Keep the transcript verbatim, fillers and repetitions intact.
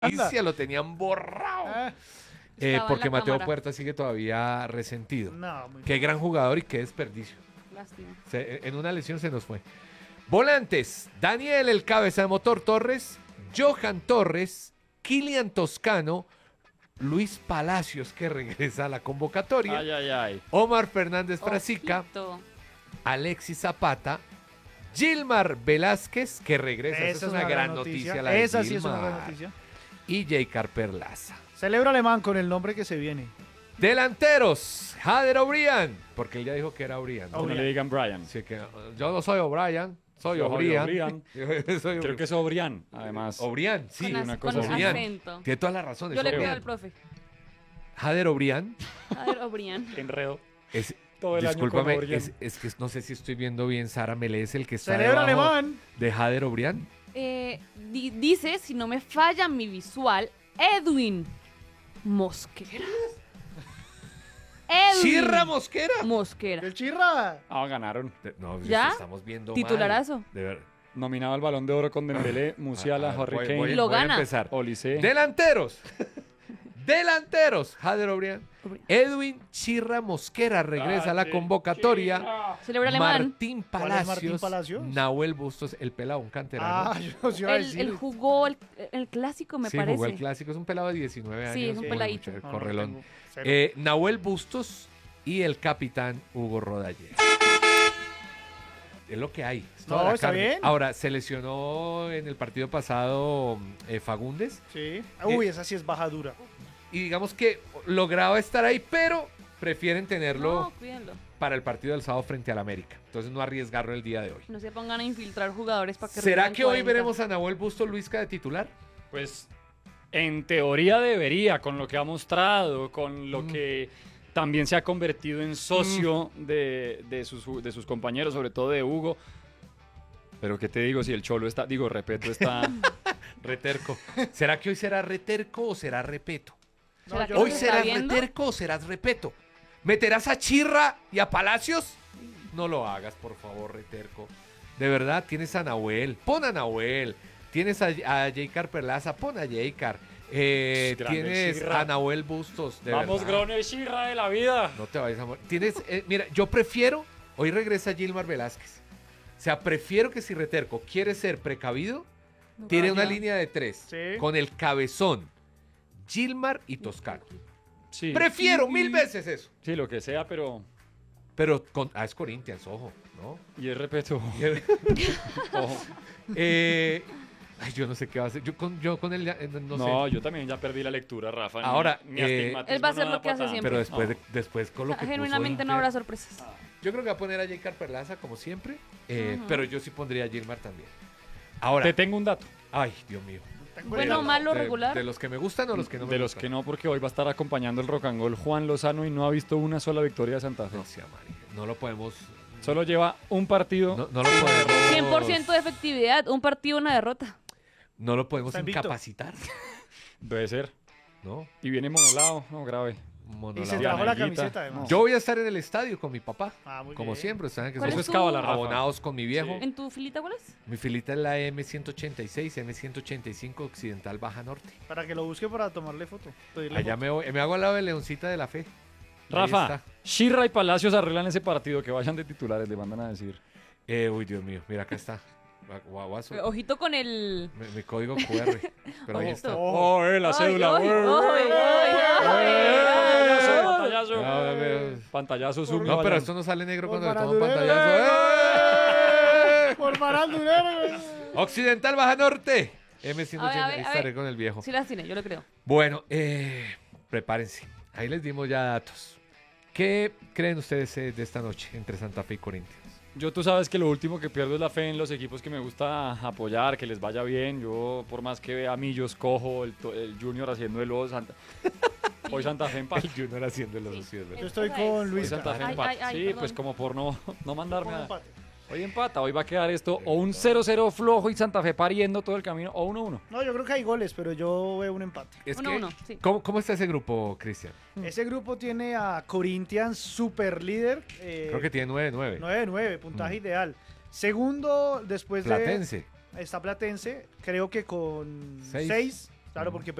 noticia, lo tenían borrado. Ah, Eh, Estaba en porque la Mateo cámara. Puerta sigue todavía resentido. no, muy Qué gran jugador y qué desperdicio. Lástima. Se- en una lesión se nos fue. Volantes, Daniel el Cabeza de Motor Torres, Johan Torres, Kilian Toscano, Luis Palacios, que regresa a la convocatoria, Ay, ay, ay. Omar Fernández Frasica, Ojito. Alexis Zapata, Gilmar Velázquez, que regresa. Esa, Esa es una, gran noticia. la de Esa sí es una Gilmar. gran noticia. Y J. Perlaza. Celebra Alemán con el nombre que se viene. Delanteros, Jader O'Brien, porque él ya dijo que era O'Brien. ¿no? No le digan Brian. Así que uh, yo no soy O'Brien, soy Yo soy O'Brien. O'Brien. Yo soy Creo que es Obrián, además. O'Brien, sí, Con, as- una con cosa así. acento. tiene toda la razón. Yo es le pido O'Brien. al profe. Jader O'Brien, A ver, O'Brien. Qué enredo. es, Todo el año con discúlpame, O'Brien. es, es que no sé si estoy viendo bien, Sara, ¿me lees el que está Celebra debajo Alemán. de Jader O'Brien? Eh, di- dice, si no me falla mi visual, Edwin Mosquera. Edwin ¡Chirra Mosquera! Mosquera. El Chirra. Ah, ganaron. De- No, pues ¿Ya? estamos viendo Titularazo. mal. De verdad. Nominado al Balón de Oro con Dembélé, Musiala, Ah, ah, Harry voy- Kane, voy- Lo voy a gana. empezar. Olise. Delanteros. Delanteros. Jader O'Brien. O'Brien. Edwin Chirra Mosquera regresa a la Dale, convocatoria. Chirra. Celebra Alemán. Martín ¿Cuál es Palacios. Martín Palacios? Nahuel Bustos, el pelado, un canterano. Ah, yo os iba a Él, decir. él jugó el, el clásico, me sí, parece. jugó el clásico. Es un pelado de diecinueve años. Sí, es un muy peladito. mucho, No, no correlón. tengo cero. Eh, Nahuel Bustos y el capitán Hugo Rodallega. Es lo que hay. es toda No, la está carne. bien. Ahora, se lesionó en el partido pasado eh, Fagundes. Sí. Uy, esa sí es baja dura. Y digamos que lograba estar ahí, pero prefieren tenerlo No, cuídenlo. para el partido del sábado frente al América. Entonces no arriesgarlo el día de hoy. No se pongan a infiltrar jugadores para que ¿Será rindan que hoy cuarenta. veremos a Nahuel Bustos Luisca de titular? Pues en teoría debería, con lo que ha mostrado, con lo Mm. que también se ha convertido en socio de, de sus, de sus compañeros, sobre todo de Hugo. Pero qué te digo, si el Cholo está, digo, Repeto está... Reterco. ¿Será que hoy será reterco o será repeto? ¿Será No, que yo- nos Hoy está serás viendo? reterco o serás repeto. ¿Meterás a Chirra y a Palacios? No lo hagas, por favor, reterco. De verdad, tienes a Nahuel. Pon a Nahuel. Tienes a, a J. Perlaza. Pon a J. Eh, Grande tienes Chirra. a Nahuel Bustos. De Vamos, verdad. Grone Shirra de la vida. No te vayas a morir. Tienes, eh, mira, yo prefiero. Hoy regresa Gilmar Velázquez. O sea, prefiero que si Reterco quiere ser precavido, No, tire ya. una línea de tres. Sí. Con el cabezón, Gilmar y Toscano. Sí, Prefiero mil veces eso. sí, lo que sea, pero... Pero con, ah, es Corinthians, ojo, ¿no? Y el Repeto. Ojo. Eh, ay, yo no sé qué va a hacer. Yo con, yo con el. eh, No, No, sé. yo también ya perdí la lectura, Rafa. Ahora, Mi- mi eh, astigmatismo Él va a hacer no lo da que hace pa' siempre. Pero después, No. de- después con lo que puso Genuinamente hoy, no que- habrá sorpresas. Yo creo que va a poner a J. Perlaza como siempre. eh, Ujú. Pero yo sí pondría a Gilmar también. Ahora. Te tengo un dato. Ay, Dios mío. Bueno, De- malo, de- regular. De los que me gustan o los que no me de los gustan. que no, porque hoy va a estar acompañando el rock and roll Juan Lozano y no ha visto una sola victoria de Santa Fe. No sea marica, no lo podemos. Solo lleva un partido. No, no lo podemos. cien por ciento de efectividad, un partido, una derrota. No lo podemos Está invicto. incapacitar. Debe ser. ¿No? Y viene monolado. No, grave. Y Monolado. se trajo la Nalguita. camiseta, además. Yo voy a estar en el estadio con mi papá. Ah, muy Como bien. siempre, saben que ¿Cuál somos es tu- cábala, Rafa. abonados con mi viejo. ¿En tu filita cuál es? Mi filita es la M ciento ochenta y seis, M ciento ochenta y cinco Occidental Baja Norte. Para que lo busque para tomarle foto. pedirle Allá foto. me, voy- me hago al lado de Leoncita de la Fe. Ahí Rafa, está. Shirra y Palacios arreglan ese partido. Que vayan de titulares, le mandan a decir. Eh, uy, Dios mío, mira, acá está. Guaguazo. Ojito con el... Mi, mi código Q R. Pero ahí Ojo. está. ¡Oh, eh, la Ay, cédula! ay, ¡Eh, ay, eh, ay, eh, ay, pantallazo, No, pantallazo. eh, Pantallazo zoom. No, pero vayan. esto no sale negro Por cuando le toman farandulero. pantallazo. ¡Eh! Por farandulero. Occidental Baja Norte. M ciento A ver, a ochenta. ver, a Estaré ver. con el viejo. Sí las tiene, yo le creo. Bueno, eh, prepárense. Ahí les dimos ya datos. ¿Qué creen ustedes eh, de esta noche entre Santa Fe y Corinthians? Yo tú sabes que lo último que pierdo es la fe en los equipos que me gusta apoyar, que les vaya bien. Yo por más que vea a Millos, Cojo, el, to- el Junior haciendo el oso, Santa... hoy Santa Fe empate. El Junior haciendo los Sí. socios, Yo ¿verdad? estoy Esa con es. Hoy Luis. Santa Fe Ay, empata. ay, ay, sí, perdón. pues como por no, no mandarme a... empate. Hoy empata, hoy va a quedar esto o un cero cero flojo y Santa Fe pariendo todo el camino o uno uno. No, yo creo que hay goles, pero yo veo un empate. Es Uno, que, uno, sí. ¿cómo, cómo está ese grupo, Cristian? Ese grupo tiene a Corinthians super líder. Eh, Creo que tiene nueve nueve. nueve nueve, puntaje Mm. ideal. Segundo, después Platense. de. Está Platense, creo que con Seis. seis. Claro, porque